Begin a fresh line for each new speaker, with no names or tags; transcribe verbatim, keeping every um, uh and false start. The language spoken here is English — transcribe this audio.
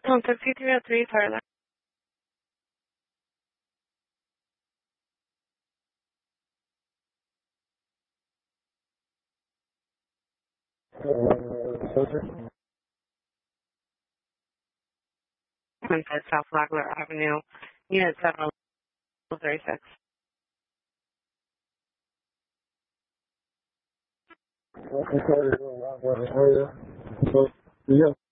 Um, fifty-three oh three, Tyler. Inside South Flagler Avenue, Unit seven thirty-six.
Yeah.